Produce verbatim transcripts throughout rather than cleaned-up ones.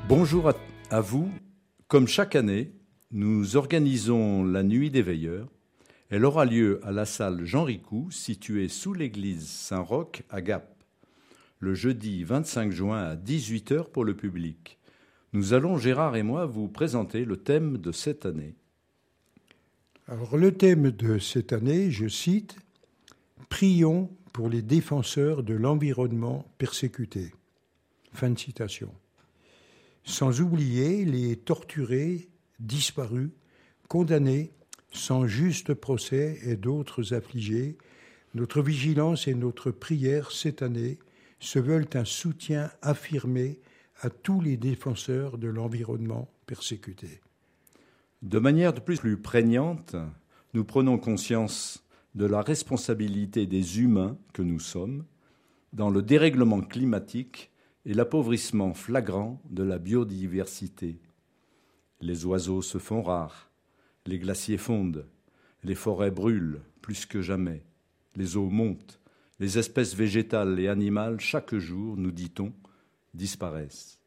Bonjour à, à vous. Comme chaque année, nous organisons la Nuit des Veilleurs. Elle aura lieu à la salle Jean Ricou, située sous l'église Saint-Roch à Gap, le jeudi vingt-cinq juin à dix-huit heures pour le public. Nous allons, Gérard et moi, vous présenter le thème de cette année. Alors, le thème de cette année, je cite, « Prions pour les défenseurs de l'environnement persécutés ». Fin de citation. Sans oublier les torturés, disparus, condamnés, sans juste procès et d'autres affligés, notre vigilance et notre prière cette année se veulent un soutien affirmé à tous les défenseurs de l'environnement persécuté. De manière de plus, plus prégnante, nous prenons conscience de la responsabilité des humains que nous sommes dans le dérèglement climatique et l'appauvrissement flagrant de la biodiversité. Les oiseaux se font rares, les glaciers fondent, les forêts brûlent plus que jamais, les eaux montent, les espèces végétales et animales, chaque jour, nous dit-on, disparaissent.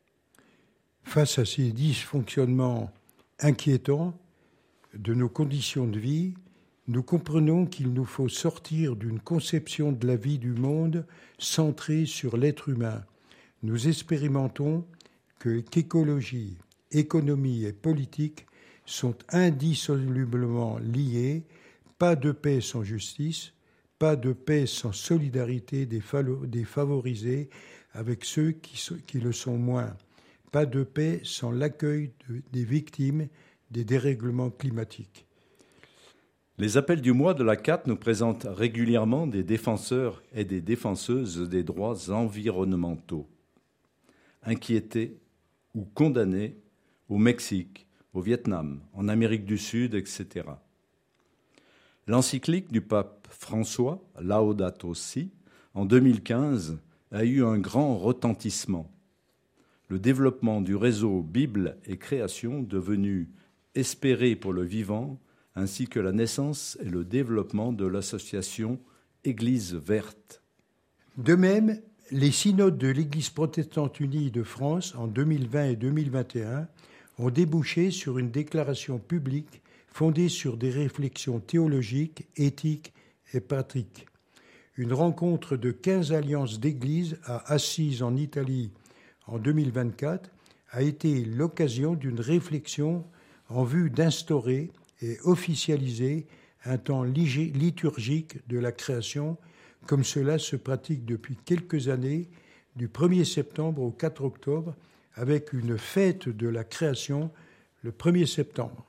Face à ces dysfonctionnements inquiétants de nos conditions de vie, nous comprenons qu'il nous faut sortir d'une conception de la vie du monde centrée sur l'être humain. Nous expérimentons que, qu'écologie, économie et politique sont indissolublement liées, pas de paix sans justice, pas de paix sans solidarité des, falo- des favorisés avec ceux qui, so- qui le sont moins, pas de paix sans l'accueil de, des victimes des dérèglements climatiques. Les appels du mois de la C A T nous présentent régulièrement des défenseurs et des défenseuses des droits environnementaux, inquiétés ou condamnés au Mexique, au Vietnam, en Amérique du Sud, et cetera. L'encyclique du pape François, Laudato Si, en deux mille quinze, a eu un grand retentissement. Le développement du réseau Bible et Création, devenu Espérer pour le vivant, ainsi que la naissance et le développement de l'association Église verte. De même, les synodes de l'Église protestante unie de France en deux mille vingt et deux mille vingt et un ont débouché sur une déclaration publique fondée sur des réflexions théologiques, éthiques et pratiques. Une rencontre de quinze alliances d'églises à Assise en Italie en deux mille vingt-quatre a été l'occasion d'une réflexion en vue d'instaurer et officialiser un temps liturgique de la création, comme cela se pratique depuis quelques années, du premier septembre au quatre octobre, avec une fête de la création le premier septembre.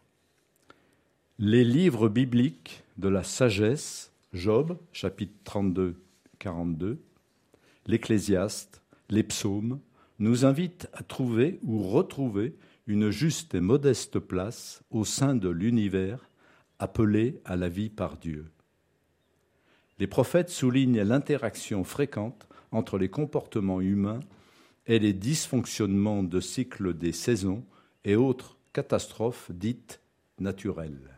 Les livres bibliques de la sagesse, Job, chapitre trente-deux quarante-deux, l'Ecclésiaste, les psaumes, nous invitent à trouver ou retrouver une juste et modeste place au sein de l'univers appelé à la vie par Dieu. Les prophètes soulignent l'interaction fréquente entre les comportements humains et les dysfonctionnements de cycle des saisons et autres catastrophes dites naturelles.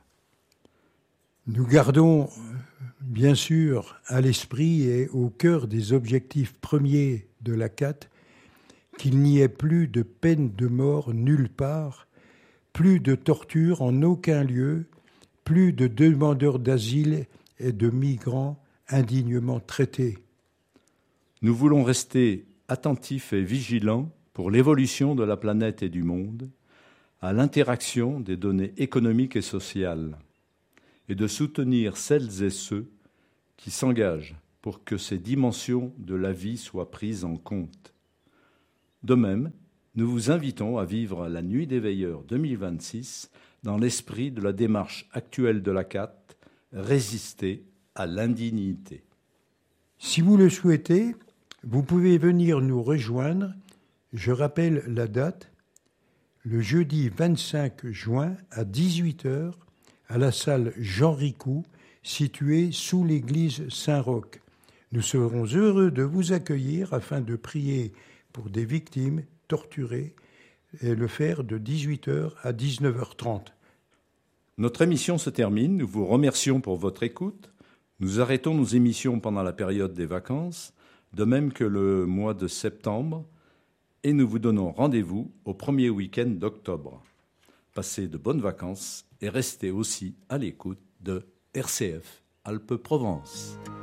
Nous gardons bien sûr à l'esprit et au cœur des objectifs premiers de la C A T qu'il n'y ait plus de peine de mort nulle part, plus de torture en aucun lieu, plus de demandeurs d'asile et de migrants indignement traités. Nous voulons rester attentifs et vigilants pour l'évolution de la planète et du monde, à l'interaction des données économiques et sociales, et de soutenir celles et ceux qui s'engagent pour que ces dimensions de la vie soient prises en compte. De même, nous vous invitons à vivre la Nuit des Veilleurs deux mille vingt-six dans l'esprit de la démarche actuelle de la C A T, résister à l'indignité. Si vous le souhaitez, vous pouvez venir nous rejoindre. Je rappelle la date, le jeudi vingt-cinq juin à dix-huit heures à la salle Jean Ricou, située sous l'église Saint-Roch. Nous serons heureux de vous accueillir afin de prier pour des victimes torturées et le faire de dix-huit heures à dix-neuf heures trente. Notre émission se termine. Nous vous remercions pour votre écoute. Nous arrêtons nos émissions pendant la période des vacances, de même que le mois de septembre et nous vous donnons rendez-vous au premier week-end d'octobre. Passez de bonnes vacances et restez aussi à l'écoute de R C F Alpes-Provence.